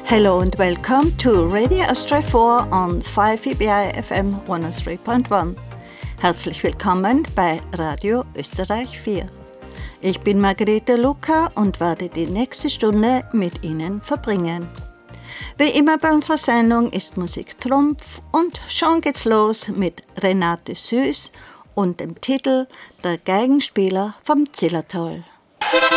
Hello and welcome to Radio Astray 4 on 5 EBI FM 103.1. Herzlich willkommen bei Radio Österreich 4. Ich bin Margarete Luca und werde die nächste Stunde mit Ihnen verbringen. Wie immer bei unserer Sendung ist Musik Trumpf und schon geht's los mit Renate Süß und dem Titel Der Geigenspieler vom Zillertal.